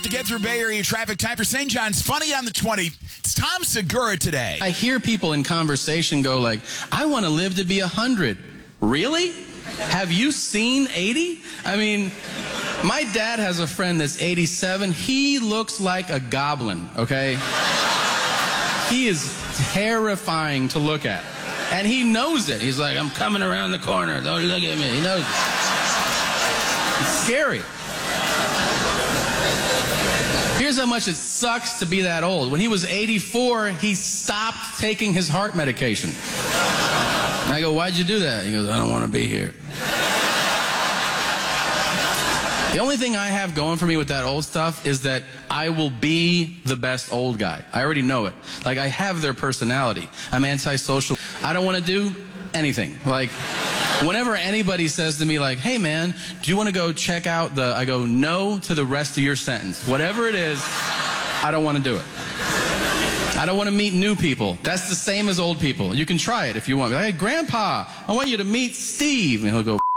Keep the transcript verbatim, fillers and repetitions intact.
To get through Bay Area traffic, time for Saint John's Funny on the twenty. It's Tom Segura today. I hear people in conversation go like, I want to live to be one hundred. Really? Have you seen eighty? I mean, my dad has a friend that's eighty-seven. He looks like a goblin, okay? He is terrifying to look at. And he knows it. He's like, I'm coming around the corner. Don't look at me. He knows it. It's scary. Here's how much it sucks to be that old. When he was eighty-four, he stopped taking his heart medication. And I go, why'd you do that? He goes, I don't want to be here. The only thing I have going for me with that old stuff is that I will be the best old guy. I already know it. Like, I have their personality. I'm antisocial. I don't want to do anything. Like, whenever anybody says to me, like, hey, man, do you want to go check out the... I go, no to the rest of your sentence. Whatever it is, I don't want to do it. I don't want to meet new people. That's the same as old people. You can try it if you want. Hey, Grandpa, I want you to meet Steve. And he'll go...